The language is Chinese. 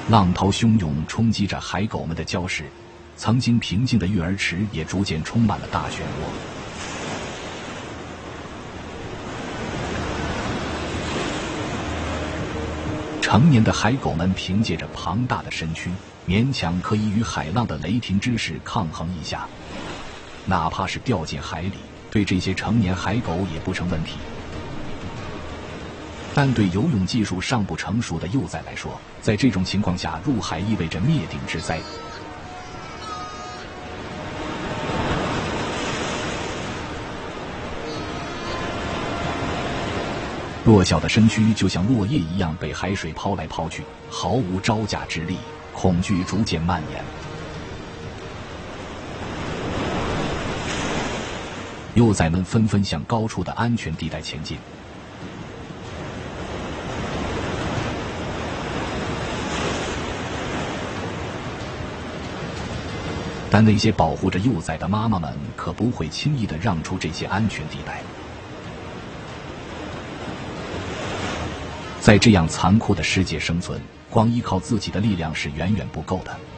浪涛汹涌冲击着海狗们的礁石，曾经平静的育儿池也逐渐充满了大漩涡。成年的海狗们凭借着庞大的身躯，勉强可以与海浪的雷霆之势抗衡一下，哪怕是掉进海里，对这些成年海狗也不成问题。但对游泳技术尚不成熟的幼崽来说，在这种情况下入海意味着灭顶之灾。弱小的身躯就像落叶一样被海水抛来抛去，毫无招架之力，恐惧逐渐蔓延。幼崽们纷纷向高处的安全地带前进。但那些保护着幼崽的妈妈们可不会轻易地让出这些安全地带。在这样残酷的世界生存，光依靠自己的力量是远远不够的。